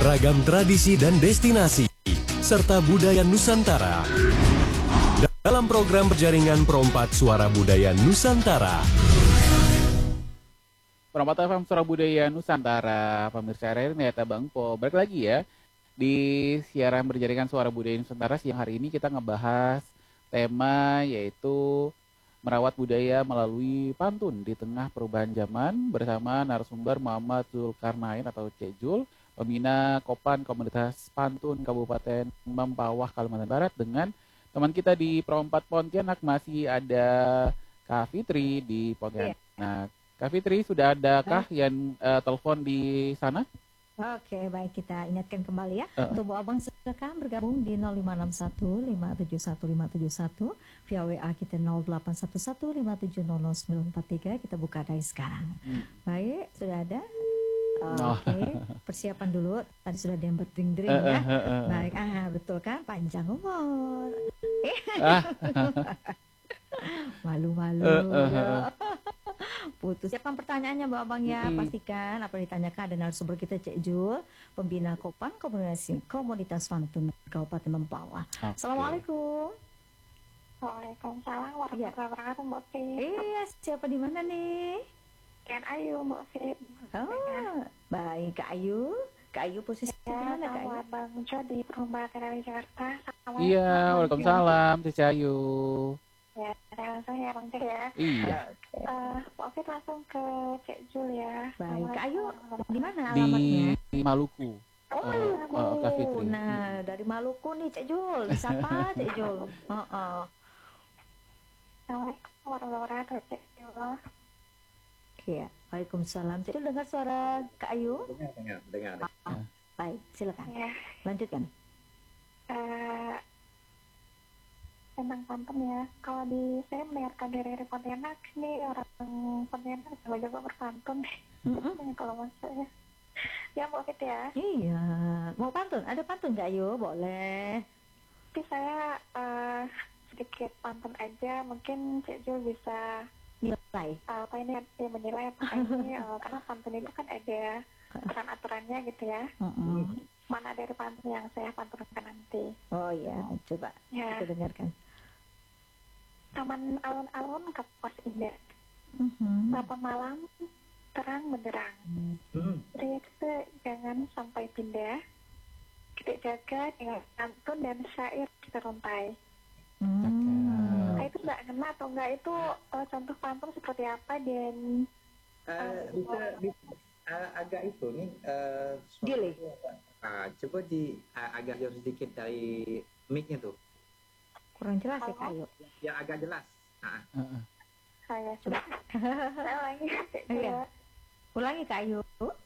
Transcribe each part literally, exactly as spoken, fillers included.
ragam tradisi dan destinasi, serta budaya Nusantara. Dalam program Berjaringan Perompat Suara Budaya Nusantara. Perompat F M Suara Budaya Nusantara, pemirsa R R ini ya Bang Po. Balik lagi ya di siaran Berjaringan Suara Budaya Nusantara. Siang hari ini kita ngebahas tema yaitu merawat budaya melalui pantun di tengah perubahan zaman bersama narasumber Muhammad Zulkarnain atau Cek Jul, pembina Kopan Komunitas Pantun Kabupaten Mempawah, Kalimantan Barat, dengan teman kita di Perompat Pontianak masih ada Kak Fitri di Pontianak. Nah, Kak Fitri, sudah adakah yang uh, telepon di sana? Oke, baik, kita ingatkan kembali ya. Uh. Untuk Bu Abang silakan bergabung di nol lima enam satu lima tujuh satu lima tujuh satu, via W A kita nol delapan satu satu lima tujuh nol nol sembilan empat tiga. Kita buka dari sekarang. Hmm. Baik, sudah ada. Uh, Oke, okay. Persiapan dulu. Tadi sudah ada yang berdring-dring uh, ya. Uh, uh, uh. Baik, ah betul kan? Panjang umur. Malu-malu. Uh, uh, uh. Putus. Siapkan pertanyaannya Mbak Abang ya. Mm-hmm. Pastikan apa yang ditanyakan ada narasumber kita Cek Jul, pembina Kopan Komunitas Komunitas Pantun Kabupaten Mempawah. Okay. Assalamualaikum. Waalaikumsalam warahmatullahi wabarakatuh Mbak Fit. Iya, siapa di mana nih? Ken Ayu Mbak Fit. Oh, baik Kak Ayu. Kak Ayu posisi di ya, mana Kak Ayu? Bang Jo di Perumahan Rakyat Jakarta. Iya, waalaikumsalam Cek Ayu. Ya, saya langsung ya Bang Jo ya. Iya. Uh, Mbak Fit langsung ke Cek Jul ya. Baik, Kak Ayu di mana alamatnya? Di Maluku. Oh, uh, uh, Kak Fitri. Nah, dari Maluku nih Cek Jul. Disapa Cek Jul. Uh -uh. Assalamualaikum warahmatullahi wabarakatuh Cek Jul. Iya, waalaikumsalam. Cek Jul dengar suara Kak Ayu? Dengar, dengar, dengar. Ah, ah. Baik, silakan. Ya. Lanjutkan. Uh, tentang pantun ya, kalau di saya mendengarkan dari Pontianak, ini orang Pontianak jago-jago berpantun. Mm-hmm. Kalau masuk ya, ya Mbak Fit ya. Iya, mau pantun? Ada pantun nggak Ayu? Boleh. Tapi saya uh, sedikit pantun aja, mungkin Cek Jul bisa nilai. Uh, apa ini ya, menilai apa ini? Uh, karena pantun itu kan ada aturan-aturannya gitu ya. Mm-hmm. Mana dari pantun yang saya pantunkan nanti? Oh iya, coba ya. Kita dengarkan. Taman alun-alun kapas indah. Mm-hmm. Malam malam terang benderang. Mm-hmm. Kita jangan sampai pindah. Kita jaga dengan pantun dan syair kita runtai. Mm-hmm. Nah, itu nggak kena atau enggak itu uh, contoh pantun seperti apa dan uh, uh, bisa, bisa uh, agak itu nih. Uh, Gili. Uh, coba di uh, agak jauh sedikit dari mic-nya tuh. Kurang jelas ya Kak Ayu. Ya agak jelas. Nah. Uh-uh. Saya coba. Saya ulangi. Iya. Ulangi Kak Ayu.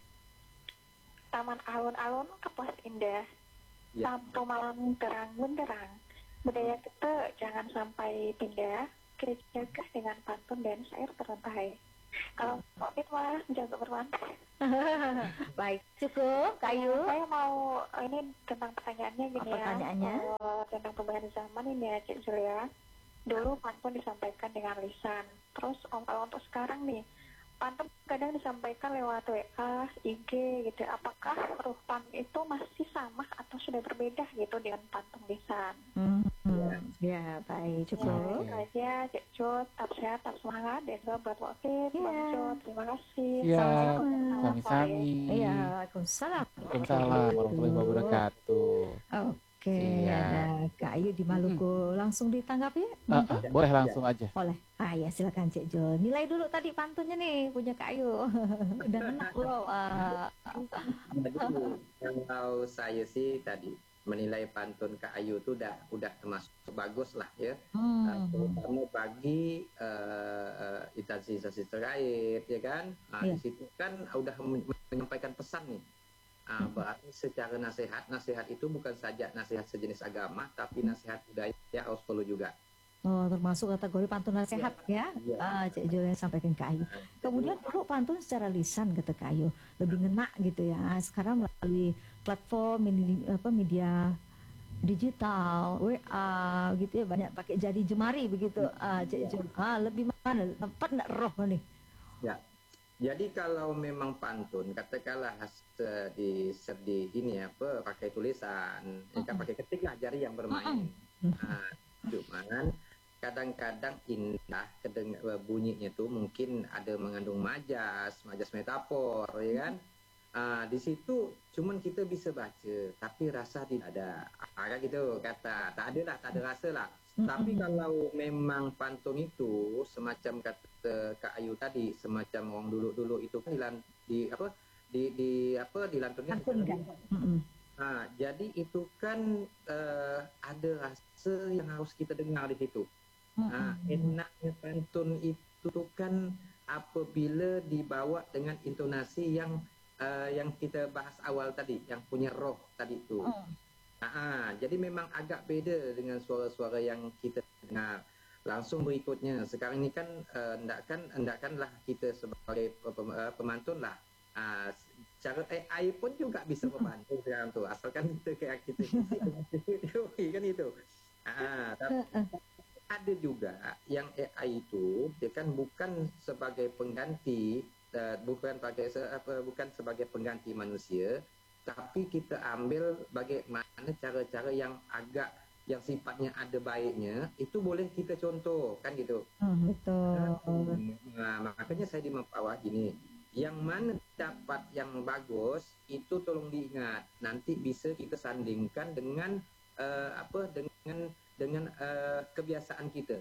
Taman alun-alun kepuas indah. Ya. Lampu malam terang benderang. Budaya kita jangan sampai pindah. Kita jaga dengan pantun dan syair teruntai. Kalau Mbak Fit mah jago berpantun. Baik, cukup Kak Ayu. Saya mau ini tentang pertanyaannya gini. Apa pertanyaannya? Ya. Uh, tentang perubahan zaman ini ya Cik Julia. Dulu pantun disampaikan dengan lisan. Terus kalau untuk sekarang nih, pantun kadang disampaikan lewat W A, I G gitu. Apakah huruf pantun itu masih sama atau sudah berbeda gitu dengan pantun lisan? Hmm. Ya, baik, cukup. Ya, itu aja, Cik Jod, tetap sehat, tetap semangat, dan juga buat Mbak Fit, ya. Bang Jod, terima kasih. Iya, sami-sami. Iya, waalaikumsalam. Waalaikumsalam warahmatullahi wabarakatuh. Oke, iya. Ada Kak Ayu di Maluku, hmm. langsung ditanggapi ya? Uh, uh, boleh langsung aja. Boleh. Ah ya, silakan Cik Jod. Nilai dulu tadi pantunnya nih, punya Kak Ayu. Udah enak loh. Uh. Kalau saya sih tadi menilai pantun Kak Ayu itu udah udah termasuk bagus lah ya, hmm. uh, terutama bagi uh, uh, instansi-instansi terkait ya kan. Nah, yeah. Di situ kan udah menyampaikan pesan nih. Uh, berarti secara nasihat, nasihat itu bukan saja nasihat sejenis agama, tapi nasihat budaya harus perlu juga. Oh, termasuk kategori pantun nasihat ya? ya? ya. Ah, Cik Jul yang sampaikan Kak Ayu. Kemudian dulu pantun secara lisan kata Kak Ayu lebih ngena gitu ya. Sekarang melalui platform media, apa, media digital, W A gitu ya, banyak pakai jari jemari begitu. Ah, Cik Jul. Ah, lebih mana? Tempat enggak roh nih? Ya. Jadi kalau memang pantun, katakanlah has- di di ini apa pakai tulisan, ya kan pakai ketik lah jari yang bermain. Nah, cuman kadang-kadang indah kedengar bunyinya tuh mungkin ada mengandung majas, majas metafor, ya kan? Ah, di situ cuman kita bisa baca, tapi rasa tidak ada. Agak gitu kata, tak ada lah, tak ada rasa lah. Tapi kalau memang pantun itu semacam kata Kak Ayu tadi, semacam orang dulu-dulu itu kan dilan, di apa di di apa dilantunkan. Nah, jadi itu kan uh, ada rasa yang harus kita dengar di situ. Nah, enaknya pantun itu tuh kan apabila dibawa dengan intonasi yang uh, yang kita bahas awal tadi, yang punya roh tadi itu. Ah, jadi memang agak beda dengan suara-suara yang kita dengar. Langsung berikutnya, sekarang ini kan uh, hendakkan hendakkanlah kita sebagai uh, pemantun lah. Uh, cara A I pun juga bisa membantu sekarang tu, asalkan kita kayak kita teori kan itu. Ah, tapi ada juga yang A I itu dia kan bukan sebagai pengganti, uh, bukan sebagai apa bukan sebagai pengganti manusia. Tapi kita ambil bagaimana cara-cara yang agak yang sifatnya ada baiknya itu boleh kita contoh kan gitu. Hmm, betul. Nah, makanya saya di Mempawah gini, yang mana dapat yang bagus itu tolong diingat. Nanti bisa kita sandingkan dengan uh, apa dengan dengan uh, kebiasaan kita.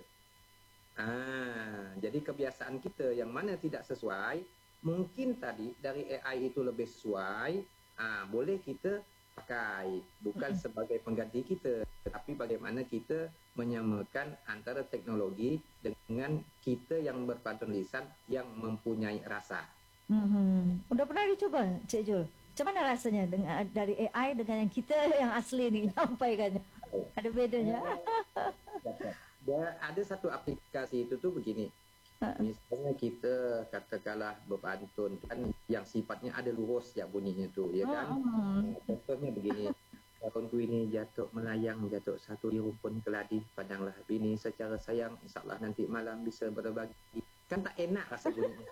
Ah, jadi kebiasaan kita yang mana tidak sesuai, mungkin tadi dari A I itu lebih sesuai. Ah, boleh kita pakai, bukan mm-hmm. sebagai pengganti kita, tapi bagaimana kita menyamakan antara teknologi dengan kita yang berpantun lisan yang mempunyai rasa. Mm-hmm. Udah pernah dicoba, Cik Jul? Macam mana rasanya dengan dari A I dengan yang kita yang asli nih nyampaikannya? Oh. Ada bedanya? Dia ada satu aplikasi itu tuh begini. Misalnya kita katakanlah berpantun kan yang sifatnya ada lurus ya bunyinya tuh ya kan. Nah, contohnya begini, tahunku ini jatuh melayang jatuh satu di rumpun keladi, pandanglah bini secara sayang, insyaallah nanti malam bisa berbagi. Kan tak enak rasa bunyinya.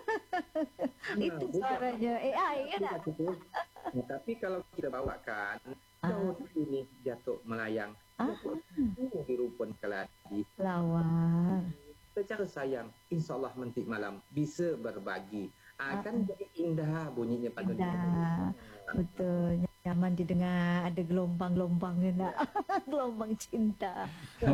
Nah, itu suaranya A I ya tak? Nah, tapi kalau kita bawakan tahunku ini jatuh melayang jatuh di rumpun keladi, lawar secara sayang, insya Allah nanti malam bisa berbagi. Akan ah. jadi indah bunyinya pada indah. Betul, nyaman didengar, ada gelombang-gelombangnya, gelombang cinta.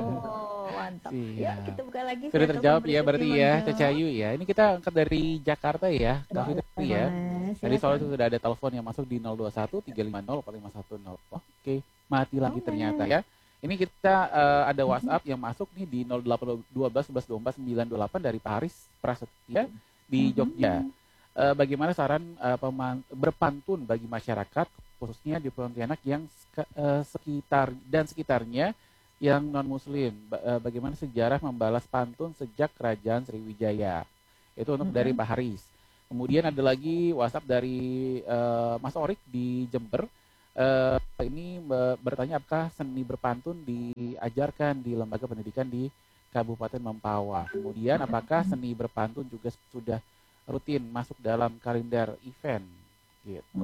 Oh, mantap. Ya, kita buka lagi. Sudah terjawab ya berarti ya, Caca Ayu ya. Ini kita angkat dari Jakarta ya, Kak Fitri ya. Tadi soal itu sudah ada telepon yang masuk di nol dua satu tiga lima nol empat lima satu nol. Oke, mati lagi ternyata ya. Ini kita uh, ada WhatsApp yang masuk nih di nol delapan satu dua sebelas dua empat sembilan dua delapan dari Pak Haris Prasetya di Jogja. Uh, bagaimana saran uh, peman- berpantun bagi masyarakat khususnya di Pontianak yang sek- uh, sekitar dan sekitarnya yang non Muslim? Ba- uh, bagaimana sejarah membalas pantun sejak Kerajaan Sriwijaya? Itu untuk dari Pak Haris. Kemudian ada lagi WhatsApp dari uh, Mas Orik di Jember. Uh, ini bertanya apakah seni berpantun diajarkan di lembaga pendidikan di Kabupaten Mempawah. Kemudian apakah seni berpantun juga sudah rutin masuk dalam kalender event gitu.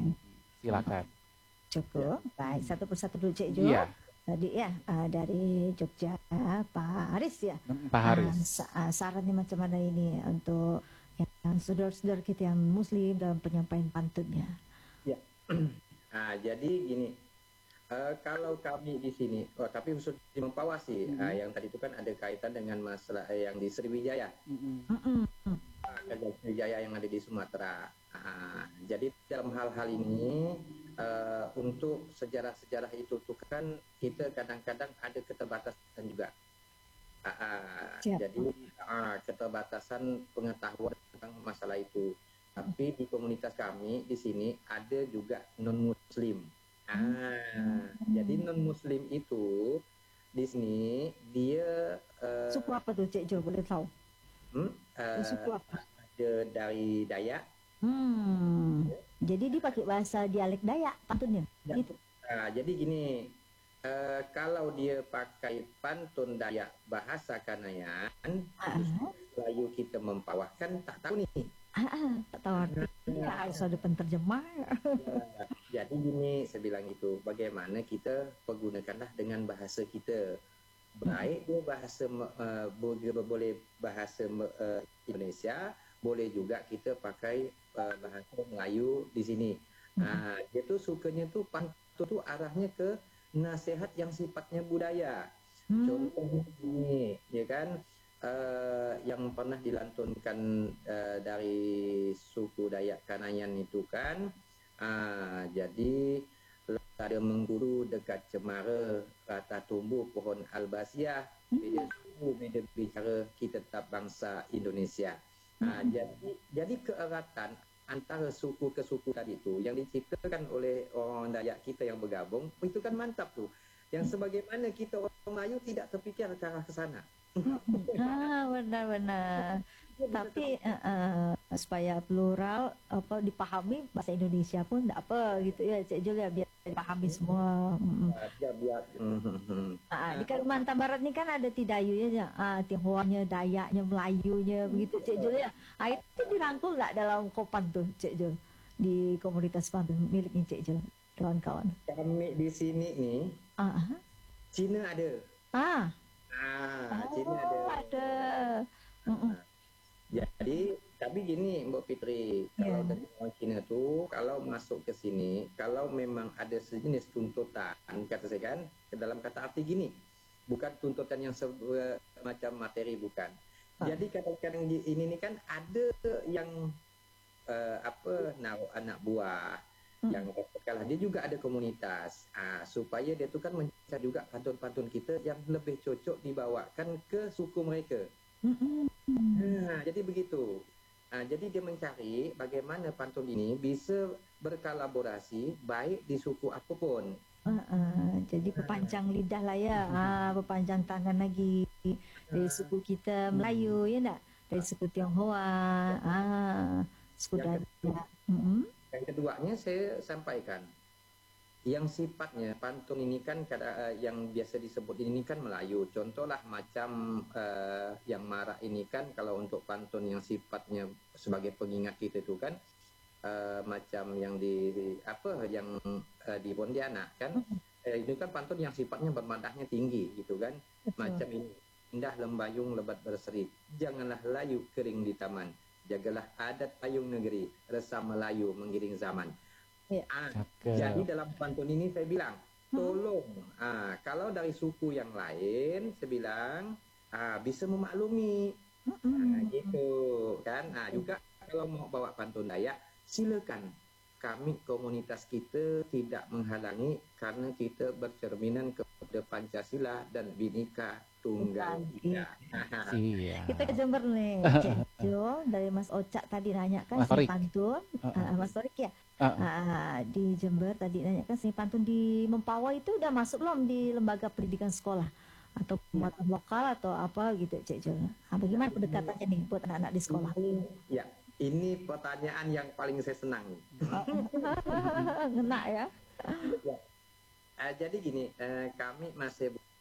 Silakan. Cukup. Baik, satu persatu dulu Cik Jo. Iya. Tadi ya uh, dari Jogja Pak Haris ya. Pak Haris. Uh, sarannya macam mana ini untuk yang saudara-saudara kita yang Muslim dalam penyampaian pantunnya? Ya. Nah, jadi gini, uh, kalau kami di sini, oh, tapi khusus di Mempawah sih, mm-hmm. uh, yang tadi itu kan ada kaitan dengan masalah uh, yang di Sriwijaya, mm-hmm. uh, Sriwijaya yang ada di Sumatera. Uh, jadi dalam hal-hal ini, uh, untuk sejarah-sejarah itu tuh kan kita kadang-kadang ada keterbatasan juga. Uh, uh, jadi uh, keterbatasan pengetahuan tentang masalah itu. Tapi di komunitas kami di sini ada juga non Muslim. Ah, hmm. Jadi non Muslim itu di sini dia uh, suku apa tuh Cik Jo boleh tahu? Hmm, uh, suku apa? Ada dari Dayak. Hmm. Jadi dia pakai bahasa dialek Dayak pantunnya. Ya. Gitu. Nah, jadi gini, uh, kalau dia pakai pantun Dayak bahasa Kanayan, uh-huh. lalu kita mempawahkan tak tahu nih. Ah, ah, tak tahu artinya, harus ada penterjemah. Ya, jadi gini, saya bilang gitu, bagaimana kita pergunakanlah dengan bahasa kita. Baik dia bahasa uh, boleh bahasa uh, Indonesia, boleh juga kita pakai uh, bahasa Melayu di sini. Uh, dia tuh sukanya tuh pantun tuh arahnya ke nasihat yang sifatnya budaya. Hmm. Contohnya ini, ya kan, uh, yang pernah dilantunkan uh, dari suku Dayak Kanayan itu kan, uh, jadi ada mengguru dekat cemara, rata tumbuh pohon albasiah, beda suku, beda bicara, kita tetap bangsa Indonesia. Uh, jadi, jadi keeratan antara suku ke suku tadi itu yang diciptakan oleh orang Dayak kita yang bergabung, itu kan mantap tuh. Yang sebagaimana kita orang Melayu tidak terfikir ke arah ke sana. Ah, benar-benar. Tapi uh, uh, supaya plural apa dipahami bahasa Indonesia pun tidak apa gitu ya Cik Jul ya, biar dipahami semua. Ya, biar. Ah, di Kalimantan Barat ini kan ada Tidayunya, ah, Tionghoanya, Dayaknya, Melayunya begitu Cik Jul ya. Ah, itu dirangkul nggak dalam kopan tuh Cik Jul di komunitas pantun miliknya Cik Jul, kawan-kawan? Kami di sini nih, ah, Cina ada. Ah, ah oh, Cina ada. ada. Uh -uh. Jadi, tapi gini Mbak Fitri, kalau yeah. dari orang Cina tuh, kalau masuk ke sini, kalau memang ada sejenis tuntutan, kata saya kan, ke dalam kata arti gini, bukan tuntutan yang semacam materi, bukan. Ah. Jadi kadang-kadang ini nih kan ada yang uh, apa naruh anak buah, hmm. yang kalah dia juga ada komunitas, ah, supaya dia tuh kan mencari juga pantun-pantun kita yang lebih cocok dibawakan ke suku mereka. Nah, jadi begitu. Nah, jadi dia mencari bagaimana pantun ini bisa berkolaborasi baik di suku apapun. Uh, uh, jadi pepanjang lidah lah ya, uh, pepanjang tangan lagi dari suku kita Melayu ya enggak, dari suku Tionghoa, ah, suku Dayak. Uh-huh. Yang keduanya saya sampaikan, yang sifatnya pantun ini kan kada, yang biasa disebut ini kan Melayu. Contohlah macam uh, yang marak ini kan, kalau untuk pantun yang sifatnya sebagai pengingat kita itu kan uh, macam yang di, di apa yang uh, di Pontianak kan, uh, itu kan pantun yang sifatnya bermadahnya tinggi gitu kan. Betul. Macam ini, indah lembayung lebat berseri, janganlah layu kering di taman, jagalah adat payung negeri, resah Melayu mengiring zaman. Ya. Ah, jadi dalam pantun ini saya bilang, tolong, ah, kalau dari suku yang lain, saya bilang, ah, bisa memaklumi, ah, gitu kan. Ah, juga kalau mau bawa pantun Dayak, silakan. Kami komunitas kita tidak menghalangi karena kita bercerminan kepada Pancasila dan Bhinneka Tunggal Ika. Iya. Kita ke Jember nih, Cik Jo, dari Mas Ocak tadi nanya kan si pantun, uh, uh. Mas Torik ya. Uh, uh. Uh, di Jember tadi nanya kan si pantun di Mempawah itu udah masuk belum di lembaga pendidikan sekolah atau pemuatan lokal atau apa gitu Cik Jo? Nah, bagaimana pendekatannya nih buat anak-anak di sekolah? Ya, ini pertanyaan yang paling saya senang. Ngena ya. Ya. Uh, jadi gini, uh, kami masih